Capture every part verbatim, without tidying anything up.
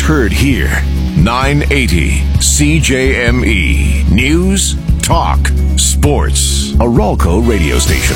heard here. nine eighty C J M E. News, talk, sports. A Ralco radio station.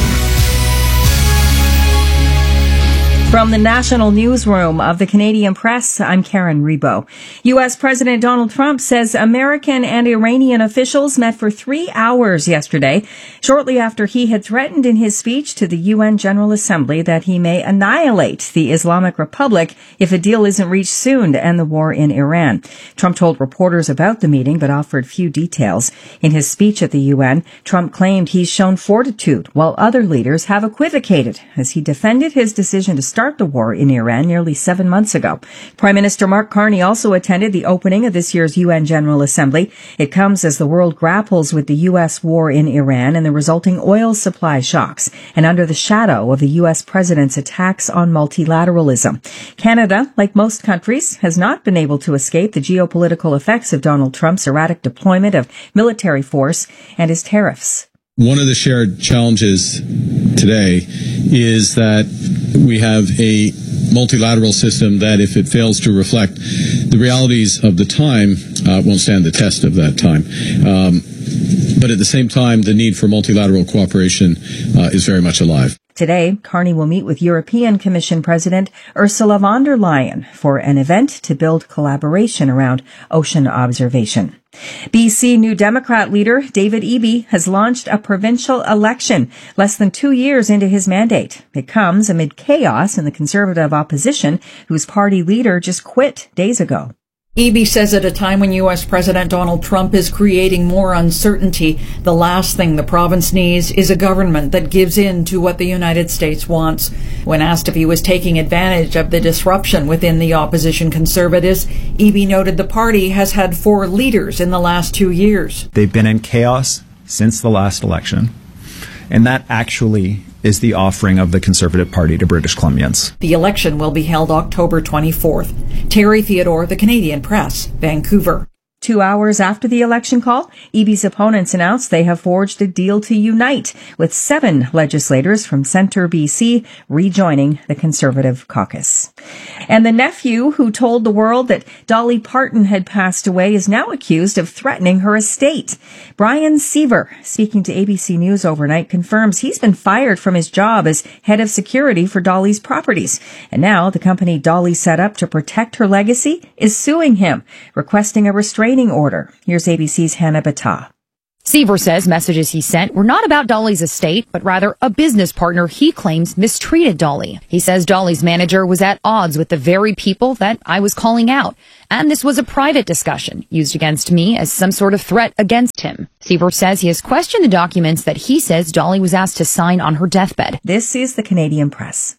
From the National Newsroom of the Canadian Press, I'm Karen Rebo. U S. President Donald Trump says American and Iranian officials met for three hours yesterday, shortly after he had threatened in his speech to the U N General Assembly that he may annihilate the Islamic Republic if a deal isn't reached soon to end the war in Iran. Trump told reporters about the meeting but offered few details. In his speech at the U N, Trump claimed he's shown fortitude while other leaders have equivocated as he defended his decision to start the war in Iran nearly seven months ago. Prime Minister Mark Carney also attended the opening of this year's U N General Assembly. It comes as the world grapples with the U S war in Iran and the resulting oil supply shocks, and under the shadow of the U S president's attacks on multilateralism. Canada, like most countries, has not been able to escape the geopolitical effects of Donald Trump's erratic deployment of military force and his tariffs. One of the shared challenges today is that we have a multilateral system that, if it fails to reflect the realities of the time, uh, won't stand the test of that time. Um, but at the same time, the need for multilateral cooperation uh, is very much alive. Today, Carney will meet with European Commission President Ursula von der Leyen for an event to build collaboration around ocean observation. B C New Democrat leader David Eby has launched a provincial election less than two years into his mandate. It comes amid chaos in the Conservative opposition, whose party leader just quit days ago. Eby says at a time when U S. President Donald Trump is creating more uncertainty, the last thing the province needs is a government that gives in to what the United States wants. When asked if he was taking advantage of the disruption within the opposition Conservatives, Eby noted the party has had four leaders in the last two years. They've been in chaos since the last election, and that actually is the offering of the Conservative Party to British Columbians. The election will be held October twenty-fourth. Terry Theodore, The Canadian Press, Vancouver. Two hours after the election call, Eby's opponents announced they have forged a deal to unite, with seven legislators from Centre B C rejoining the Conservative caucus. And the nephew who told the world that Dolly Parton had passed away is now accused of threatening her estate. Brian Seaver, speaking to A B C News overnight, confirms he's been fired from his job as head of security for Dolly's properties. And now the company Dolly set up to protect her legacy is suing him, requesting a restraining order. Here's A B C's Hannah Battah. Seaver says messages he sent were not about Dolly's estate, but rather a business partner he claims mistreated Dolly. He says Dolly's manager was at odds with the very people that I was calling out, and this was a private discussion used against me as some sort of threat against him. Seaver says he has questioned the documents that he says Dolly was asked to sign on her deathbed. This is the Canadian Press.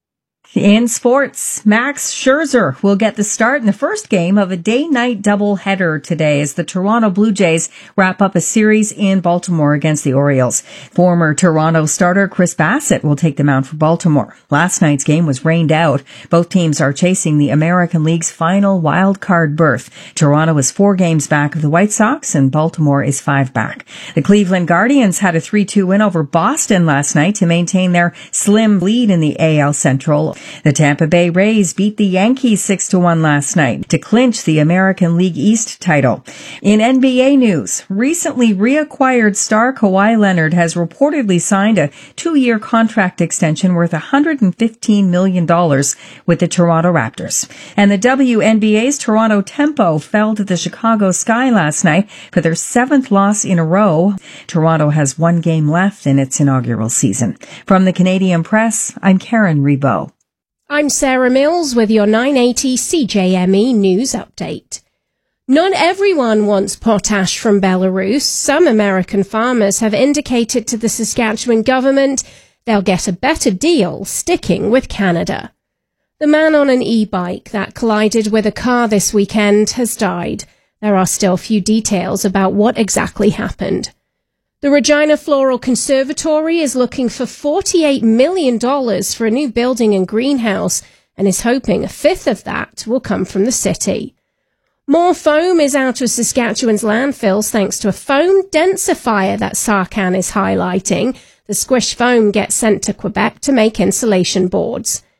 In sports, Max Scherzer will get the start in the first game of a day-night doubleheader today as the Toronto Blue Jays wrap up a series in Baltimore against the Orioles. Former Toronto starter Chris Bassett will take the mound for Baltimore. Last night's game was rained out. Both teams are chasing the American League's final wild card berth. Toronto is four games back of the White Sox and Baltimore is five back. The Cleveland Guardians had a three two win over Boston last night to maintain their slim lead in the A L Central. The Tampa Bay Rays beat the Yankees six to one last night to clinch the American League East title. In N B A news, recently reacquired star Kawhi Leonard has reportedly signed a two-year contract extension worth one hundred fifteen million dollars with the Toronto Raptors. And the W N B A's Toronto Tempo fell to the Chicago Sky last night for their seventh loss in a row. Toronto has one game left in its inaugural season. From the Canadian Press, I'm Karen Rebo. I'm Sarah Mills with your nine eighty C J M E News Update. Not everyone wants potash from Belarus. Some American farmers have indicated to the Saskatchewan government they'll get a better deal sticking with Canada. The man on an e-bike that collided with a car this weekend has died. There are still few details about what exactly happened. The Regina Floral Conservatory is looking for forty-eight million dollars for a new building and greenhouse and is hoping a fifth of that will come from the city. More foam is out of Saskatchewan's landfills thanks to a foam densifier that Sarcan is highlighting. The squish foam gets sent to Quebec to make insulation boards.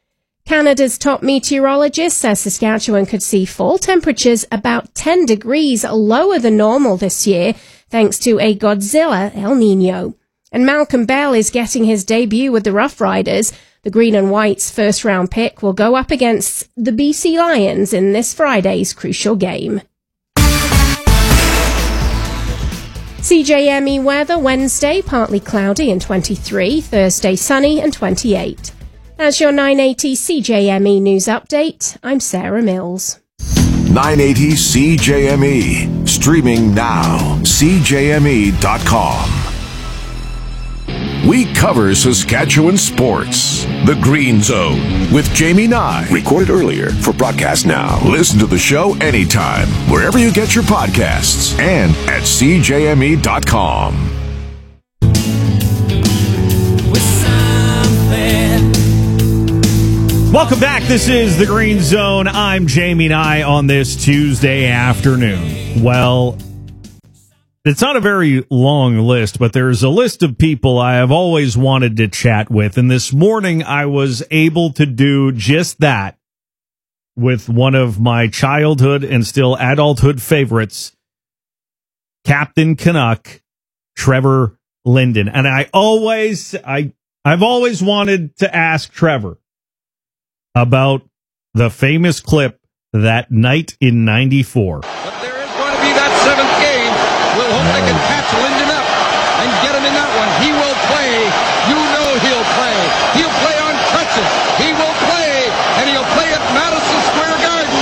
Canada's top meteorologist says Saskatchewan could see fall temperatures about ten degrees lower than normal this year, thanks to a Godzilla El Nino. And Malcolm Bell is getting his debut with the Rough Riders. The Green and White's first-round pick will go up against the B C Lions in this Friday's crucial game. C J M E weather Wednesday, partly cloudy and twenty-three, Thursday sunny and twenty-eight. That's your nine eighty C J M E News Update. I'm Sarah Mills. nine eighty C J M E. Streaming now. C J M E dot com. We cover Saskatchewan sports. The Green Zone with Jamie Nye. Recorded earlier for broadcast now. Listen to the show anytime, wherever you get your podcasts, and at C J M E dot com. Welcome back. This is The Green Zone. I'm Jamie Nye on this Tuesday afternoon. Well, it's not a very long list, but there's a list of people I have always wanted to chat with. And this morning I was able to do just that with one of my childhood and still adulthood favorites, Captain Canuck, Trevor Linden. And I always, I, I've always wanted to ask Trevor about the famous clip that night in ninety-four. But there is going to be that seventh game. We'll hope they can catch Linden up and get him in that one. He will play. You know he'll play. He'll play on crutches. He will play, and he'll play at Madison Square Garden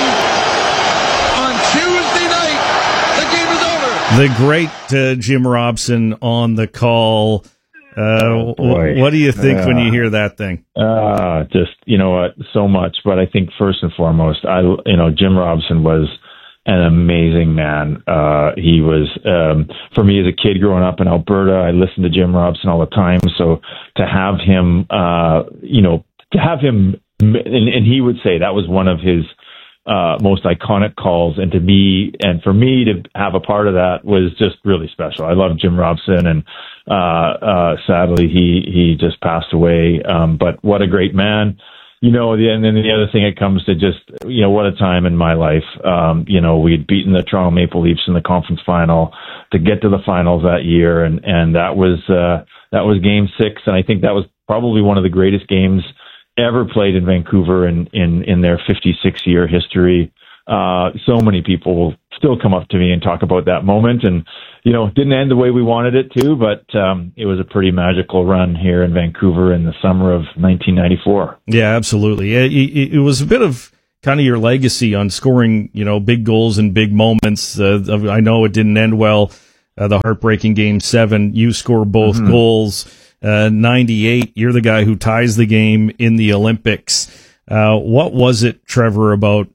on Tuesday night. The game is over. The great uh, Jim Robson on the call. Uh, oh, what do you think uh, when you hear that thing? Uh, just, you know what, so much. But I think first and foremost, I, you know, Jim Robson was an amazing man. Uh, he was, um, for me as a kid growing up in Alberta, I listened to Jim Robson all the time. So to have him, uh, you know, to have him, and, and he would say that was one of his uh, most iconic calls. And to me, and for me to have a part of that was just really special. I love Jim Robson, and Uh, uh, sadly, he, he just passed away. Um, but what a great man, you know, and then the other thing, it comes to just, you know, what a time in my life. Um, you know, we'd beaten the Toronto Maple Leafs in the conference final to get to the finals that year. And, and that was, uh, that was game six. And I think that was probably one of the greatest games ever played in Vancouver in, in, in their fifty-six year history. Uh, so many people will still come up to me and talk about that moment. And, you know, it didn't end the way we wanted it to, but um, it was a pretty magical run here in Vancouver in the summer of nineteen ninety-four. Yeah, absolutely. It, it, it was a bit of kind of your legacy on scoring, you know, big goals and big moments. Uh, I know it didn't end well. Uh, the heartbreaking game seven, you score both mm-hmm. goals. Uh, ninety-eight, you're the guy who ties the game in the Olympics. Uh, what was it, Trevor, about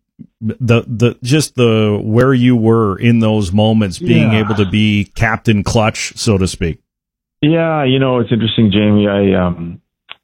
the the just the where you were in those moments, being yeah. able to be Captain Clutch, so to speak? Yeah, you know, it's interesting, Jamie. I um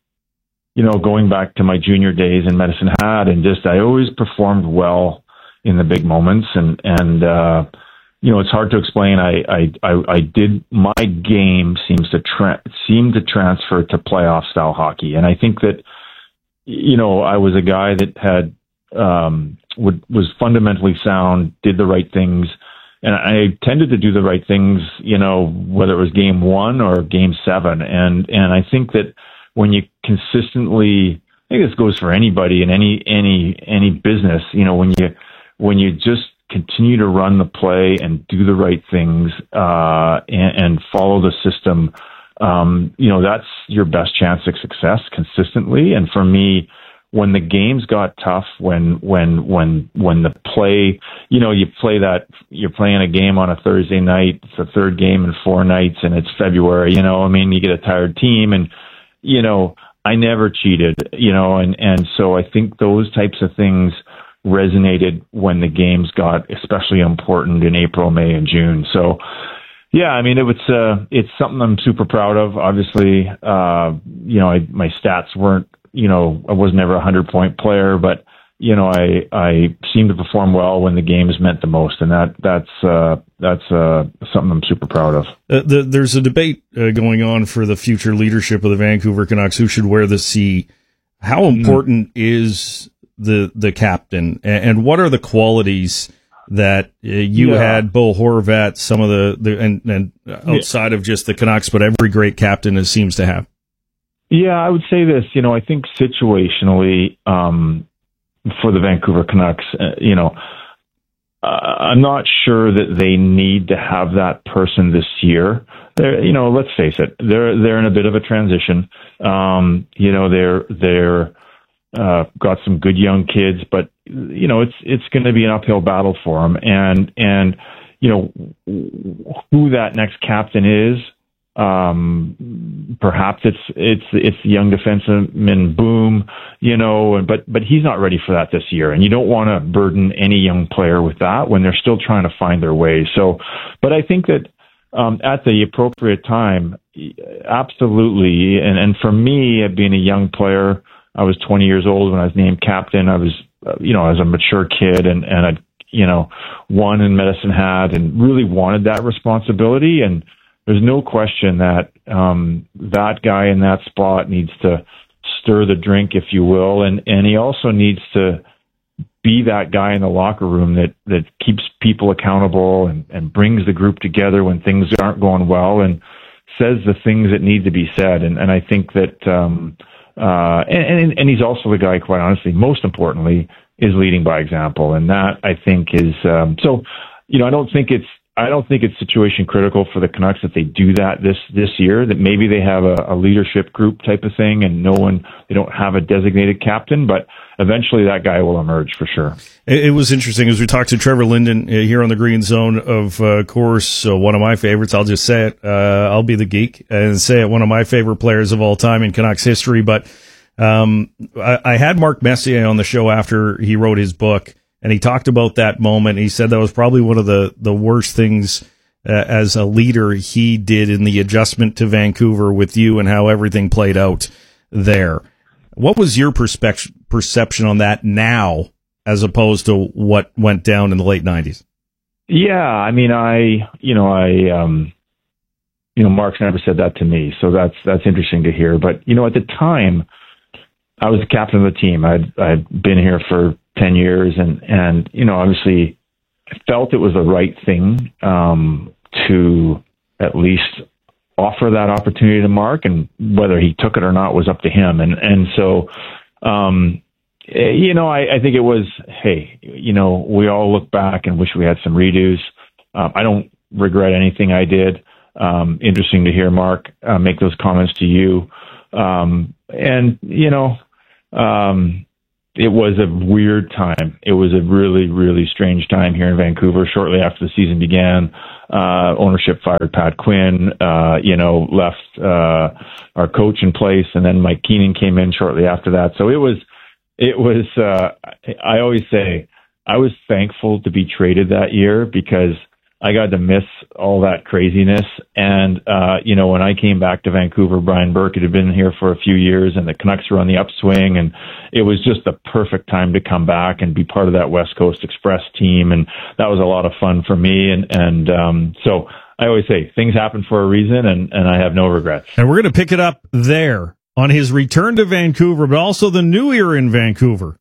you know, going back to my junior days in Medicine Hat, and just I always performed well in the big moments, and and uh you know, it's hard to explain. I I I, I did my game seems to tra- seem to transfer to playoff style hockey, and I think that, you know, I was a guy that had um Would, was fundamentally sound, did the right things, and I tended to do the right things, you know, whether it was game one or game seven. And, and I think that when you consistently, I think this goes for anybody in any, any, any business, you know, when you, when you just continue to run the play and do the right things, uh, and, and follow the system, um, you know, that's your best chance of success consistently. And for me, when the games got tough, when, when, when, when the play, you know, you play that, you're playing a game on a Thursday night, it's the third game in four nights, and it's February, you know, I mean, you get a tired team, and, you know, I never cheated, you know, and, and so I think those types of things resonated when the games got especially important in April, May, and June. So, yeah, I mean, it was, uh, it's something I'm super proud of. Obviously, uh, you know, I, my stats weren't, you know, I was never a hundred point player, but, you know, I, I seemed to perform well when the games meant the most. And that, that's, uh, that's, uh, something I'm super proud of. Uh, the, there's a debate uh, going on for the future leadership of the Vancouver Canucks, who should wear the C How important is the the captain, and what are the qualities that uh, you yeah. had, Bo Horvat, some of the, the and, and outside yeah. of just the Canucks, but every great captain is, seems to have? Yeah, I would say this. You know, I think situationally um, for the Vancouver Canucks, uh, you know, uh, I'm not sure that they need to have that person this year. They're, you know, let's face it, they're they're in a bit of a transition. Um, you know, they're they're uh, got some good young kids, but you know, it's it's going to be an uphill battle for them. And and you know, who that next captain is. Um, perhaps it's it's it's the young defenseman Boom, you know, and but but he's not ready for that this year, and you don't want to burden any young player with that when they're still trying to find their way. So, but I think that um, at the appropriate time, absolutely, and and for me, being a young player, I was twenty years old when I was named captain. I was, uh, you know, I was a mature kid, and and I, you know, won in Medicine Hat, and really wanted that responsibility. And there's no question that um, that guy in that spot needs to stir the drink, if you will, and and he also needs to be that guy in the locker room that that keeps people accountable and and brings the group together when things aren't going well, and says the things that need to be said. And and I think that um, uh, and and he's also the guy, quite honestly, most importantly, is leading by example, and that I think is um, so. You know, I don't think it's. I don't think it's situation critical for the Canucks that they do that this, this year, that maybe they have a, a leadership group type of thing and no one, they don't have a designated captain, but eventually that guy will emerge for sure. It, it was interesting as we talked to Trevor Linden uh, here on the Green Zone, of uh, course, uh, one of my favorites. I'll just say it. Uh, I'll be the geek and say it. One of my favorite players of all time in Canucks history. But um, I, I had Mark Messier on the show after he wrote his book. And he talked about that moment. He said that was probably one of the, the worst things uh, as a leader he did in the adjustment to Vancouver with you and how everything played out there. What was your perspective, perception on that now as opposed to what went down in the late nineties? Yeah, I mean, I, you know, I, um, you know, Mark's never said that to me, so that's, that's interesting to hear. But, you know, at the time, I was the captain of the team. I'd, I'd been here for ten years, and, and, you know, obviously I felt it was the right thing, um, to at least offer that opportunity to Mark, and whether he took it or not was up to him. And, and so, um, you know, I, I think it was, hey, you know, we all look back and wish we had some redos. Um, I don't regret anything I did. Um, interesting to hear Mark uh, make those comments to you. Um, and, you know, um, it was a weird time. It was a really, really strange time here in Vancouver. Shortly after the season began, uh, ownership fired Pat Quinn, uh, you know, left, uh, our coach in place, and then Mike Keenan came in shortly after that. So it was, it was, uh, I always say I was thankful to be traded that year because I got to miss all that craziness. And, uh, you know, when I came back to Vancouver, Brian Burke had been here for a few years, and the Canucks were on the upswing, and it was just the perfect time to come back and be part of that West Coast Express team. And that was a lot of fun for me. And, and, um, so I always say things happen for a reason, and, and I have no regrets. And we're going to pick it up there on his return to Vancouver, but also the new era in Vancouver.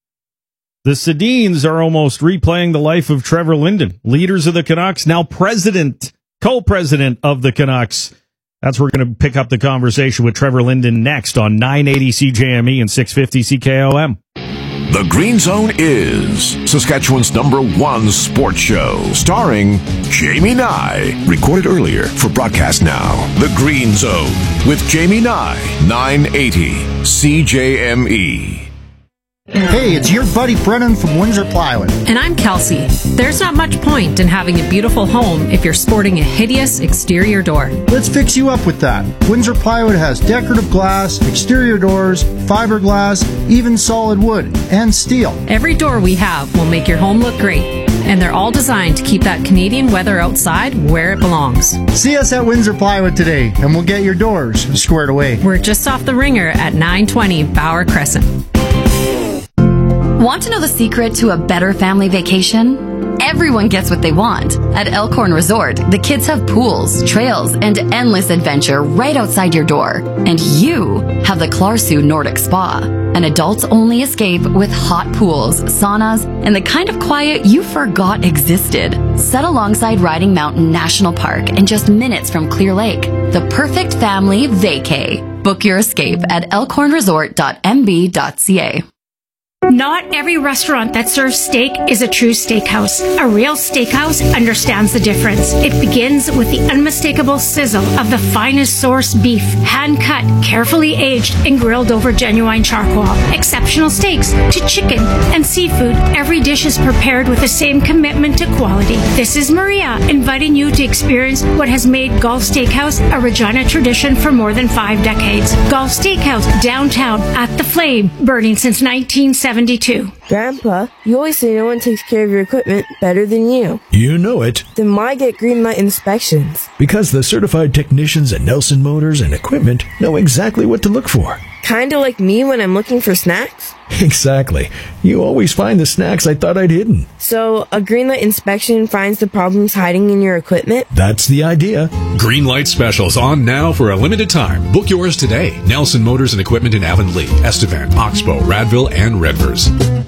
The Sedins are almost replaying the life of Trevor Linden, leaders of the Canucks, now president, co-president of the Canucks. That's where we're going to pick up the conversation with Trevor Linden next on nine eighty C J M E and six fifty C K O M. The Green Zone is Saskatchewan's number one sports show, starring Jamie Nye. Recorded earlier for broadcast now. The Green Zone with Jamie Nye, nine eighty C J M E. Hey, it's your buddy Brennan from Windsor Plywood. And I'm Kelsey. There's not much point in having a beautiful home if you're sporting a hideous exterior door. Let's fix you up with that. Windsor Plywood has decorative glass, exterior doors, fiberglass, even solid wood, and steel. Every door we have will make your home look great. And they're all designed to keep that Canadian weather outside where it belongs. See us at Windsor Plywood today, and we'll get your doors squared away. We're just off the Ringer at nine twenty Bauer Crescent. Want to know the secret to a better family vacation? everyone gets what they want. At Elkhorn Resort, the kids have pools, trails, and endless adventure right outside your door. And you have the Klarsu Nordic Spa, an adults-only escape with hot pools, saunas, and the kind of quiet you forgot existed. Set alongside Riding Mountain National Park and just minutes from Clear Lake. The perfect family vacay. Book your escape at elkhorn resort dot m b dot c a. Not every restaurant that serves steak is a true steakhouse. A real steakhouse understands the difference. It begins with the unmistakable sizzle of the finest source beef, hand-cut, carefully aged, and grilled over genuine charcoal. Exceptional steaks to chicken and seafood. Every dish is prepared with the same commitment to quality. This is Maria, inviting you to experience what has made Gulf Steakhouse a Regina tradition for more than five decades. Gulf Steakhouse, downtown, at the Flame, burning since nineteen seventy-two. Grandpa, you always say no one takes care of your equipment better than you. You know it. Then why get Greenlight inspections? Because the certified technicians at Nelson Motors and Equipment know exactly what to look for. Kinda like me when I'm looking for snacks? Exactly. You always find the snacks I thought I'd hidden. So, a Greenlight inspection finds the problems hiding in your equipment? That's the idea. Greenlight specials on now for a limited time. Book yours today. Nelson Motors and Equipment in Avonlea, Estevan, Oxbow, Radville, and Redvers.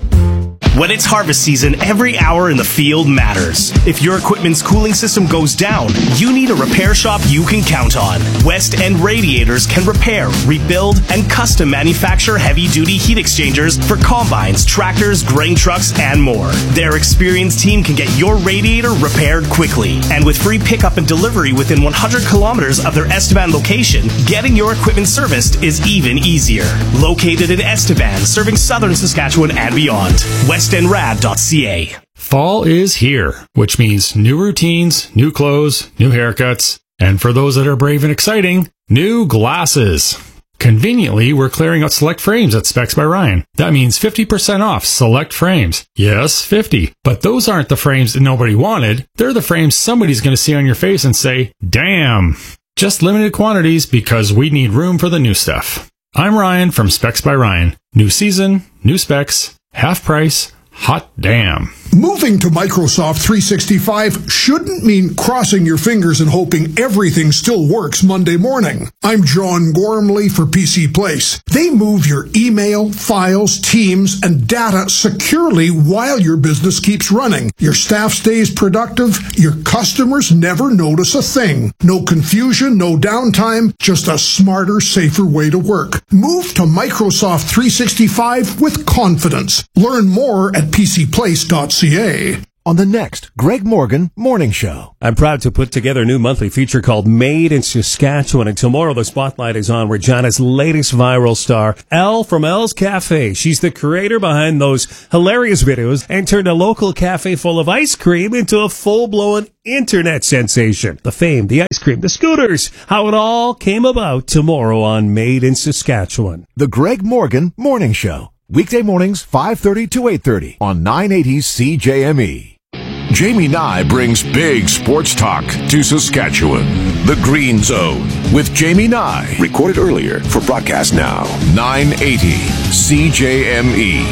When it's harvest season, every hour in the field matters. If your equipment's cooling system goes down, you need a repair shop you can count on. West End Radiators can repair, rebuild, and custom manufacture heavy-duty heat exchangers for combines, tractors, grain trucks, and more. Their experienced team can get your radiator repaired quickly. And with free pickup and delivery within one hundred kilometers of their Estevan location, getting your equipment serviced is even easier. Located in Estevan, serving southern Saskatchewan and beyond. west end rad dot c a. Fall is here, which means new routines, new clothes, new haircuts, and for those that are brave and exciting, new glasses. Conveniently, we're clearing out select frames at Specs by Ryan. That means fifty percent off select frames. Yes, fifty. But those aren't the frames that nobody wanted. They're the frames somebody's going to see on your face and say, damn. Just limited quantities because we need room for the new stuff. I'm Ryan from Specs by Ryan. New season, new specs, half price, hot damn. Moving to Microsoft three sixty-five shouldn't mean crossing your fingers and hoping everything still works Monday morning. I'm John Gormley for P C Place. They move your email, files, teams, and data securely while your business keeps running. Your staff stays productive. Your customers never notice a thing. No confusion, no downtime, just a smarter, safer way to work. Move to Microsoft three sixty-five with confidence. Learn more at p c place dot c a. On the next Greg Morgan Morning Show. I'm proud to put together a new monthly feature called Made in Saskatchewan. And tomorrow the spotlight is on Regina's latest viral star, Elle from Elle's Cafe. She's the creator behind those hilarious videos and turned a local cafe full of ice cream into a full-blown internet sensation. The fame, the ice cream, the scooters, how it all came about tomorrow on Made in Saskatchewan. The Greg Morgan Morning Show. Weekday mornings, five thirty to eight thirty on nine eighty C J M E. Jamie Nye brings big sports talk to Saskatchewan. The Green Zone with Jamie Nye. Recorded earlier for broadcast now. nine eighty C J M E.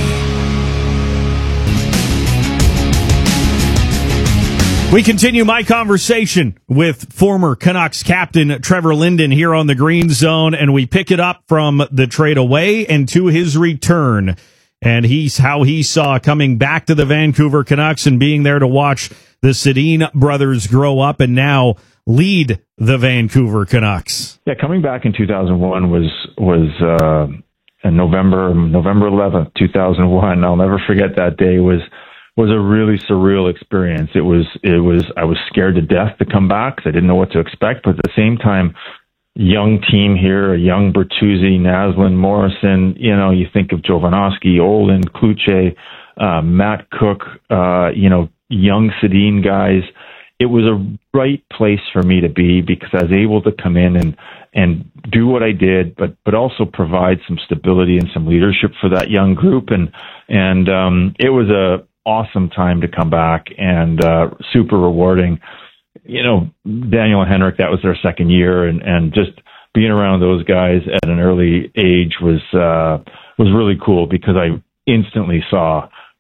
We continue my conversation with former Canucks captain Trevor Linden here on the Green Zone, and we pick it up from the trade away and to his return. And he's how he saw coming back to the Vancouver Canucks and being there to watch the Sedin brothers grow up and now lead the Vancouver Canucks. Yeah, coming back in two thousand one was was uh, November November eleventh, two thousand one. I'll never forget that day. It was was a really surreal experience. It was it was I was scared to death to come back because I didn't know what to expect. But at the same time, young team here, a young Bertuzzi, Naslund, Morrison, you know, you think of Jovanovski, Olin, Kluche, uh, Matt Cook, uh, you know, young Sedin guys. It was a right place for me to be because I was able to come in and, and do what I did, but, but also provide some stability and some leadership for that young group. And, and, um, it was a awesome time to come back and, uh, super rewarding. You know, Daniel and Henrik, that was their second year, and, and just being around those guys at an early age was uh, was really cool because I instantly saw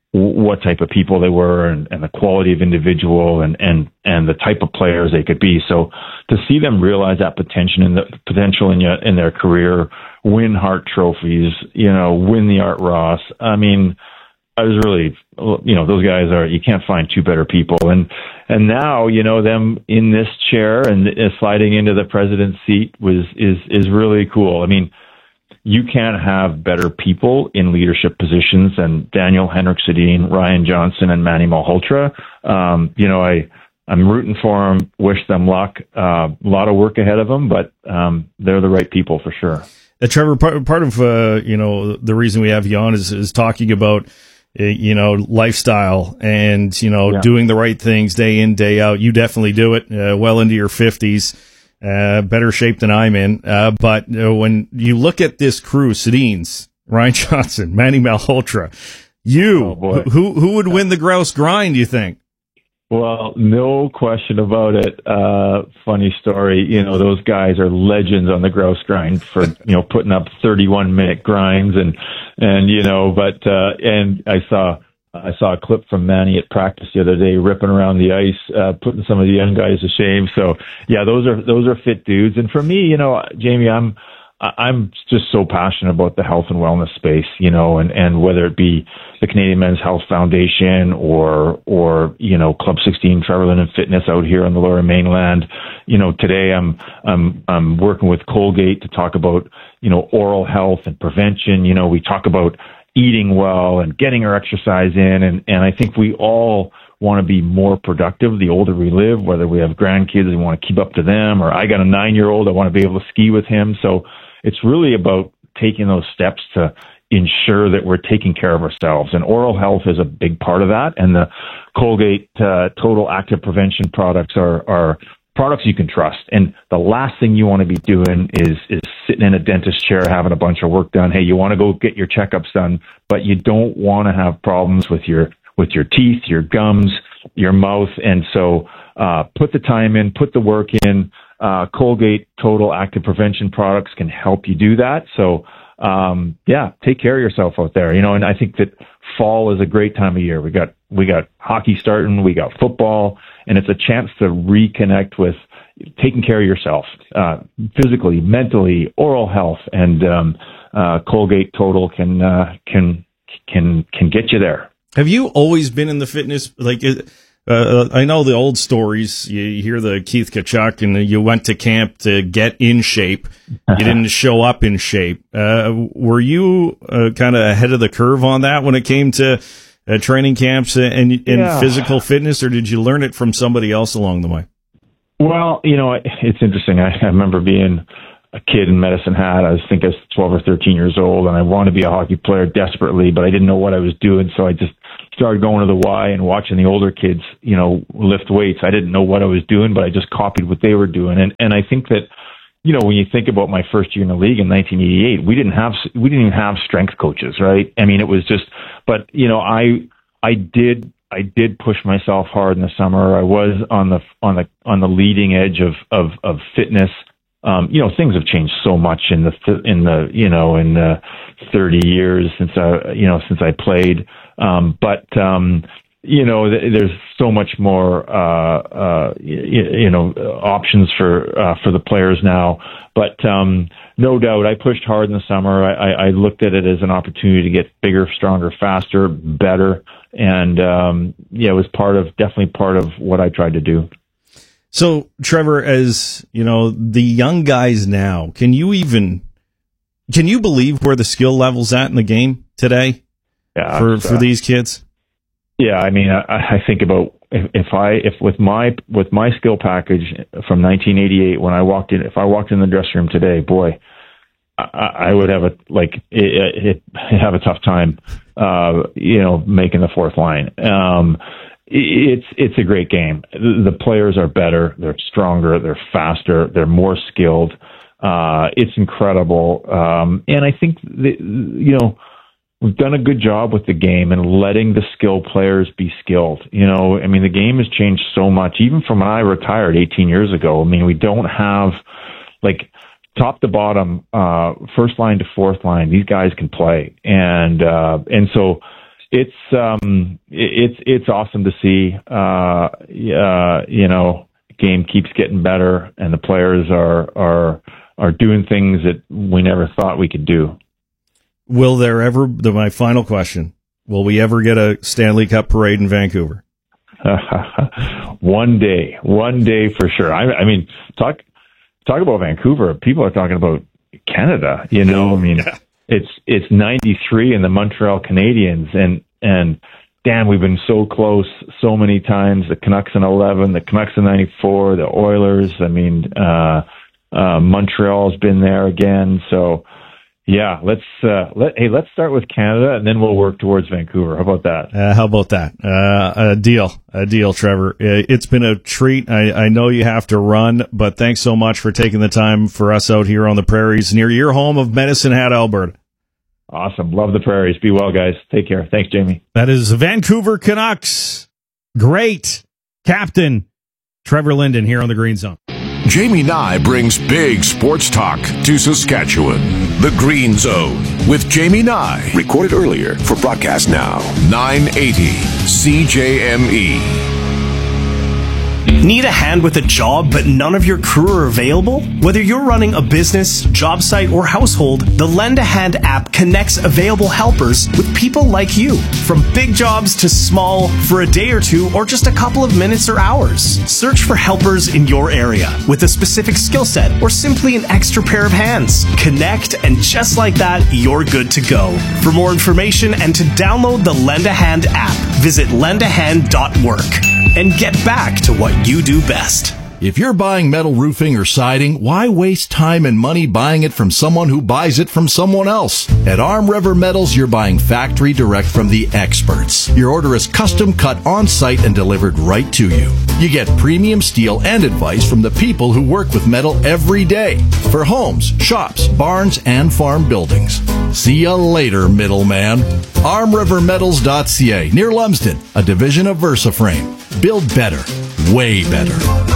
what type of people they were and, and the quality of individual and, and, and the type of players they could be. So to see them realize that potential in the potential in, in their career, win Hart trophies, you know, win the Art Ross. I mean, I was really, you know, those guys are, you can't find two better people. And, and now, you know, them in this chair and uh, sliding into the president's seat was, is, is really cool. I mean, you can't have better people in leadership positions than Daniel Henrik-Sedin, Ryan Johnson, and Manny Malhotra. Um, you know, I, I'm rooting for them, wish them luck. Uh, a lot of work ahead of them, but um, they're the right people for sure. Uh, Trevor, part, part of, uh, you know, the reason we have you on is, is talking about, uh, you know, lifestyle and, you know, yeah. doing the right things day in, day out. You definitely do it uh, well into your fifties. Uh, better shape than I'm in. Uh, but uh, when you look at this crew, Sedins, Ryan Johnson, Manny Malhotra, you, oh who who would win the grouse grind, you think? Well, no question about it. Uh, funny story. You know, those guys are legends on the grouse grind for, you know, putting up thirty-one minute grinds and, and, you know, but, uh, and I saw, I saw a clip from Manny at practice the other day, ripping around the ice, uh, putting some of the young guys to shame. So yeah, those are, those are fit dudes. And for me, you know, Jamie, I'm, I'm just so passionate about the health and wellness space, you know, and, and whether it be the Canadian Men's Health Foundation or, or, you know, Club sixteen Trevor Linden Fitness out here on the Lower Mainland. You know, today I'm, I'm, I'm working with Colgate to talk about, you know, oral health and prevention. You know, we talk about eating well and getting our exercise in. And, and I think we all want to be more productive the older we live, whether we have grandkids, we want to keep up to them, or I got a nine year old, I want to be able to ski with him. So it's really about taking those steps to ensure that we're taking care of ourselves. And oral health is a big part of that. And the Colgate uh, Total Active Prevention products are, are products you can trust. And the last thing you want to be doing is, is sitting in a dentist chair having a bunch of work done. Hey, you want to go get your checkups done, but you don't want to have problems with your, with your teeth, your gums, your mouth. And so, uh, put the time in, put the work in. Uh, Colgate Total Active Prevention products can help you do that. So, um, yeah, take care of yourself out there, you know, and I think that fall is a great time of year. We got, we got hockey starting, we got football, and it's a chance to reconnect with taking care of yourself, uh, physically, mentally, oral health, and, um, uh, Colgate Total can, uh, can, can, can get you there. Have you always been in the fitness, like, Uh, I know the old stories. You hear the Keith Tkachuk, and you went to camp to get in shape. You didn't show up in shape. Uh, were you uh, kind of ahead of the curve on that when it came to uh, training camps and, and yeah. physical fitness, or did you learn it from somebody else along the way? Well, you know, it's interesting. I, I remember being a kid in Medicine Hat. I was, I think I was twelve or thirteen years old, and I wanted to be a hockey player desperately, but I didn't know what I was doing, so I just started going to the Y and watching the older kids, you know, lift weights. I didn't know what I was doing, but I just copied what they were doing. And, and I think that, you know, when you think about my first year in the league in nineteen eighty-eight, we didn't have, we didn't even have strength coaches, right? I mean, it was just, but, you know, I, I did, I did push myself hard in the summer. I was on the, on the, on the leading edge of, of, of fitness. Um, you know, things have changed so much in the, in the, you know, in the thirty years since I, you know, since I played. Um, but, um, you know, th- there's so much more, uh, uh, you, you know, options for, uh, for the players now. But, um, no doubt I pushed hard in the summer. I, I, I looked at it as an opportunity to get bigger, stronger, faster, better. And, um, yeah, it was part of, definitely part of what I tried to do. So, Trevor, as you know, the young guys now, can you even, can you believe where the skill level's at in the game today? Yeah, for uh, for these kids. Yeah, I mean, I, I think about if, if I if with my with my skill package from nineteen eighty-eight when I walked in, if I walked in the dressing room today, boy, I, I would have a like it, it, have a tough time, uh, you know, making the fourth line. Um, it's it's a great game. The players are better, they're stronger, they're faster, they're more skilled. Uh, it's incredible, um, and I think that, you know. We've done a good job with the game and letting the skilled players be skilled. You know, I mean, the game has changed so much, even from when I retired eighteen years ago. I mean, we don't have, like, top to bottom, uh, first line to fourth line, these guys can play. And, uh, and so, it's um, it's it's awesome to see. Uh, uh, you know, game keeps getting better, and the players are are are doing things that we never thought we could do. Will there ever? The, my final question: will we ever get a Stanley Cup parade in Vancouver? One day, one day for sure. I, I mean, talk talk about Vancouver. People are talking about Canada. You know, I mean, yeah. it's it's ninety-three and the Montreal Canadiens, and and damn, we've been so close so many times. The Canucks in eleven, the Canucks in ninety-four, the Oilers. I mean, uh, uh, Montreal's been there again. So. Yeah, let's uh, let hey let's start with Canada and then we'll work towards Vancouver. How about that? Uh, how about that? Uh, a deal, a deal, Trevor. It's been a treat. I, I know you have to run, but thanks so much for taking the time for us out here on the prairies near your home of Medicine Hat, Alberta. Awesome, love the prairies. Be well, guys. Take care. Thanks, Jamie. That is Vancouver Canucks great captain Trevor Linden here on the Green Zone. Jamie Nye brings big sports talk to Saskatchewan. The Green Zone with Jamie Nye. Recorded earlier for broadcast now. nine eighty C J M E. Need a hand with a job, but none of your crew are available? Whether you're running a business, job site, or household, the Lend a Hand app connects available helpers with people like you. From big jobs to small, for a day or two, or just a couple of minutes or hours. Search for helpers in your area with a specific skill set or simply an extra pair of hands. Connect, and just like that, you're good to go. For more information and to download the Lend a Hand app, visit lend a hand dot work. And get back to what you do best. If you're buying metal roofing or siding, why waste time and money buying it from someone who buys it from someone else? At Arm River Metals, you're buying factory direct from the experts. Your order is custom cut on site and delivered right to you. You get premium steel and advice from the people who work with metal every day for homes, shops, barns, and farm buildings. See you later, middleman. arm river metals dot c a, near Lumsden, a division of VersaFrame. Build better, way better.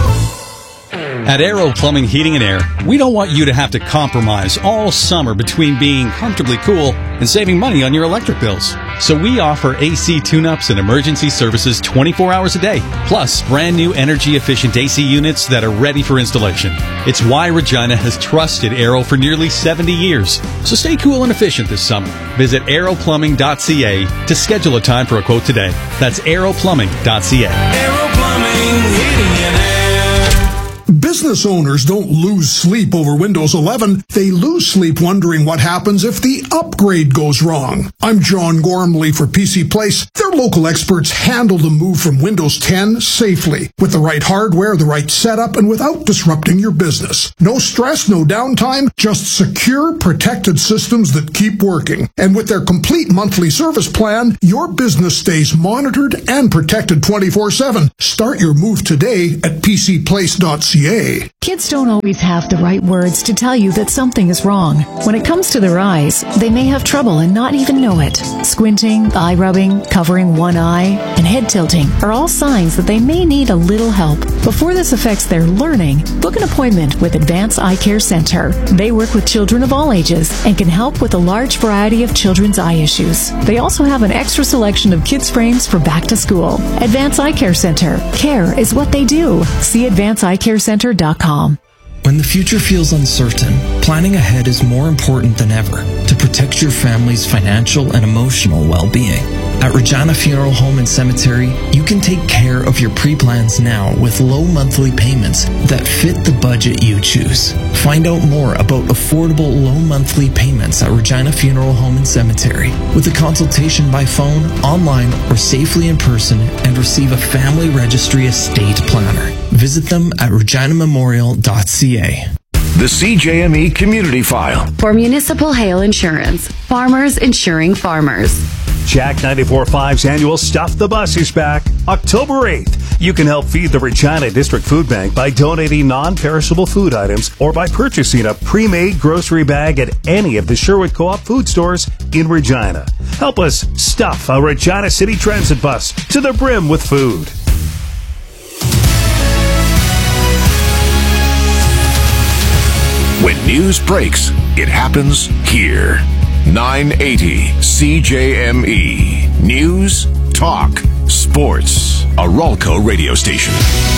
At Aero Plumbing, Heating and Air, we don't want you to have to compromise all summer between being comfortably cool and saving money on your electric bills. So we offer A C tune-ups and emergency services twenty-four hours a day, plus brand new energy-efficient A C units that are ready for installation. It's why Regina has trusted Aero for nearly seventy years. So stay cool and efficient this summer. Visit aero plumbing dot c a to schedule a time for a quote today. That's aero plumbing dot c a. Aero Plumbing, Heating and Air. Business owners don't lose sleep over Windows eleven. They lose sleep wondering what happens if the upgrade goes wrong. I'm John Gormley for P C Place. Their local experts handle the move from Windows ten safely, with the right hardware, the right setup, and without disrupting your business. No stress, no downtime, just secure, protected systems that keep working. And with their complete monthly service plan, your business stays monitored and protected twenty-four seven. Start your move today at p c place dot c a. Kids don't always have the right words to tell you that something is wrong. When it comes to their eyes, they may have trouble and not even know it. Squinting, eye rubbing, covering one eye, and head tilting are all signs that they may need a little help. Before this affects their learning, book an appointment with Advance Eye Care Center. They work with children of all ages and can help with a large variety of children's eye issues. They also have an extra selection of kids' frames for back to school. Advance Eye Care Center. Care is what they do. See advance eye care center dot com. When the future feels uncertain, planning ahead is more important than ever to protect your family's financial and emotional well-being. At Regina Funeral Home and Cemetery, you can take care of your pre-plans now with low monthly payments that fit the budget you choose. Find out more about affordable low monthly payments at Regina Funeral Home and Cemetery with a consultation by phone, online, or safely in person, and receive a family registry estate planner. Visit them at regina memorial dot c a. The C J M E Community File. For Municipal Hail Insurance, farmers insuring farmers. Jack ninety-four point five's annual Stuff the Bus is back October eighth. You can help feed the Regina District Food Bank by donating non-perishable food items or by purchasing a pre-made grocery bag at any of the Sherwood Co-op food stores in Regina. Help us stuff a Regina City Transit bus to the brim with food. When news breaks, it happens here. nine eighty C J M E. News, talk, sports. A Ralco radio station.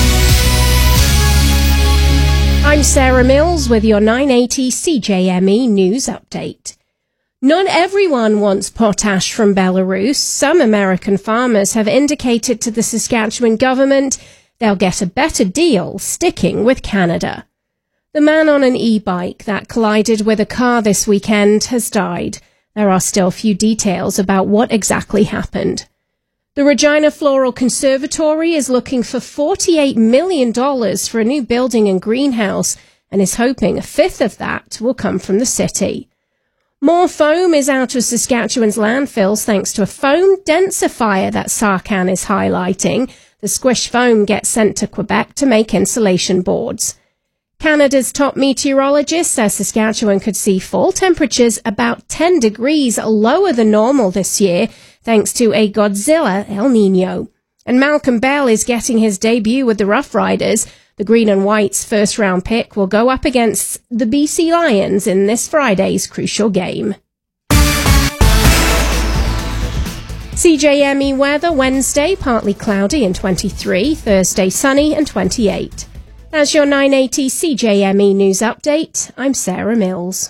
I'm Sarah Mills with your nine eighty C J M E News Update. Not everyone wants potash from Belarus. Some American farmers have indicated to the Saskatchewan government they'll get a better deal sticking with Canada. The man on an e-bike that collided with a car this weekend has died. There are still few details about what exactly happened. The Regina Floral Conservatory is looking for forty-eight million dollars for a new building and greenhouse and is hoping a fifth of that will come from the city. More foam is out of Saskatchewan's landfills thanks to a foam densifier that Sarcan is highlighting. The squish foam gets sent to Quebec to make insulation boards. Canada's top meteorologist says Saskatchewan could see fall temperatures about ten degrees lower than normal this year thanks to a Godzilla El Nino. And Malcolm Bell is getting his debut with the Rough Riders. The Green and White's first-round pick will go up against the B C Lions in this Friday's crucial game. C J M E weather Wednesday, partly cloudy and twenty-three, Thursday sunny and twenty-eight. That's your nine eighty C J M E News Update. I'm Sarah Mills.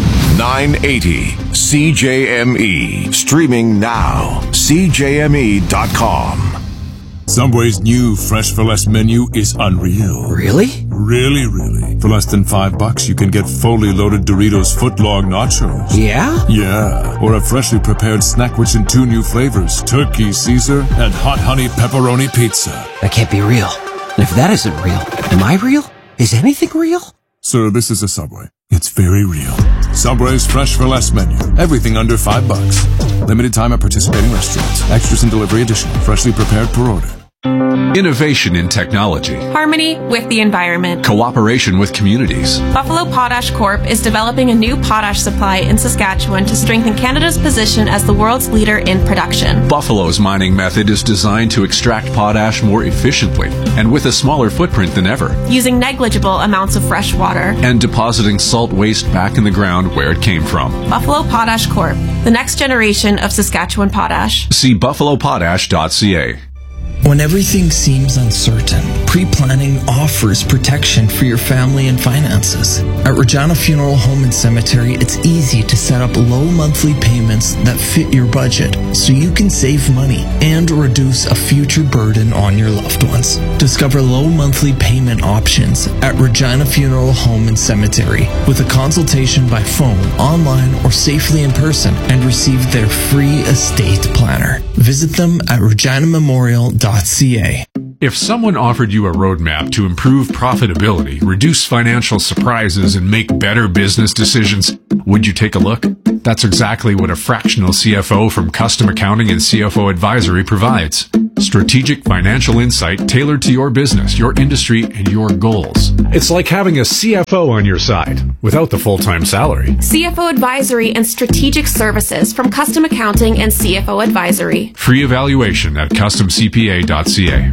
nine eighty C J M E. Streaming now. C J M E dot com. Subway's new Fresh for Less menu is unreal. Really? Really, really. For less than five bucks, you can get fully loaded Doritos footlong nachos. Yeah? Yeah. Or a freshly prepared snack rich in two new flavors, Turkey Caesar and Hot Honey Pepperoni Pizza. That can't be real. And if that isn't real, am I real? Is anything real? Sir, this is a Subway. It's very real. Subway's Fresh for Less menu. Everything under five bucks. Limited time at participating restaurants. Extras and delivery additional. Freshly prepared per order. Innovation in technology. Harmony with the environment. Cooperation with communities. Buffalo Potash Corp is developing a new potash supply in Saskatchewan to strengthen Canada's position as the world's leader in production. Buffalo's mining method is designed to extract potash more efficiently and with a smaller footprint than ever. Using negligible amounts of fresh water. And depositing salt waste back in the ground where it came from. Buffalo Potash Corp, the next generation of Saskatchewan potash. See buffalo potash dot c a. When everything seems uncertain, pre-planning offers protection for your family and finances. At Regina Funeral Home and Cemetery, it's easy to set up low monthly payments that fit your budget so you can save money and reduce a future burden on your loved ones. Discover low monthly payment options at Regina Funeral Home and Cemetery with a consultation by phone, online, or safely in person and receive their free estate planner. Visit them at regina memorial dot c a. If someone offered you a roadmap to improve profitability, reduce financial surprises, and make better business decisions, would you take a look? That's exactly what a fractional C F O from Custom Accounting and C F O Advisory provides. Strategic financial insight tailored to your business, your industry, and your goals. It's like having a C F O on your side without the full-time salary. C F O Advisory and Strategic Services from Custom Accounting and C F O Advisory. Free evaluation at custom c p a dot c a.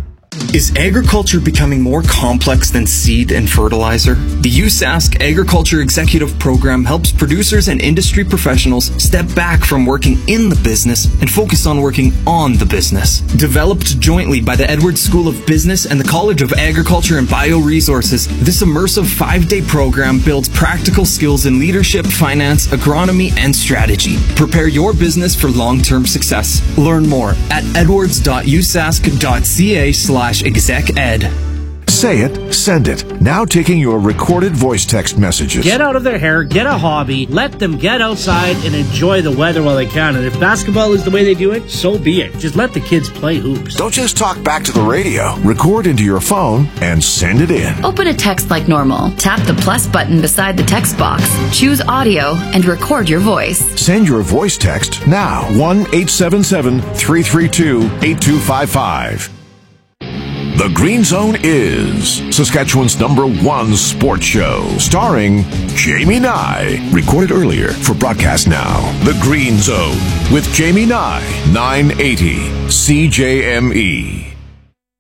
Is agriculture becoming more complex than seed and fertilizer? The U S A S C Agriculture Executive Program helps producers and industry professionals step back from working in the business and focus on working on the business. Developed jointly by the Edwards School of Business and the College of Agriculture and Bioresources, this immersive five-day program builds practical skills in leadership, finance, agronomy, and strategy. Prepare your business for long-term success. Learn more at edwards dot u s a s c dot c a slash exec ed. Say it, send it. Now taking your recorded voice text messages. Get out of their hair, get a hobby, let them get outside and enjoy the weather while they can. And if basketball is the way they do it, so be it. Just let the kids play hoops. Don't just talk back to the radio. Record into your phone and send it in. Open a text like normal. Tap the plus button beside the text box. Choose audio and record your voice. Send your voice text now. one eight seven seven, three three two, eight two five five. The Green Zone is Saskatchewan's number one sports show, starring Jamie Nye. Recorded earlier for broadcast now. The Green Zone with Jamie Nye, nine eighty C J M E.